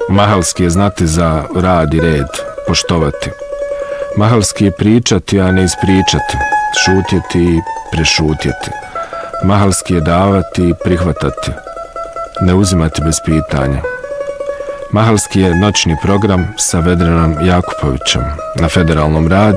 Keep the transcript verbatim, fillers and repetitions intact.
Mahalski je znati za rad i red, poštovati. Mahalski je pričati, a ne ispričati, šutjeti i prešutjeti. Mahalski je davati i prihvatati, ne uzimati bez pitanja. Mahalski je noćni program sa Vedranom Jakupovićem na Federalnom radiju.